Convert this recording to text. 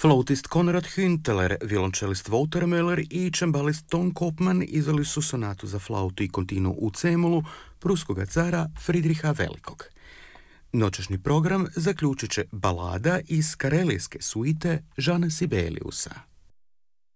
Flautist Konrad Hünteler, violončelist Wouter Müller i čembalist Ton Kopman izveli su sonatu za flautu i kontinu u C-molu pruskoga cara Fridriha Velikog. Noćašnji program zaključit će balada iz karelijske suite Žana Sibeliusa.